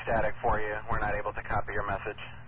static for you. We're not able to copy your message.